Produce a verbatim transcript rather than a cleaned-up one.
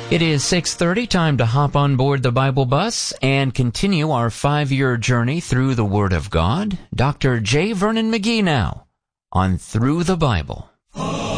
It is six thirty, time to hop on board the Bible bus and continue our five-year journey through the Word of God. Doctor J. Vernon McGee now on Through the Bible.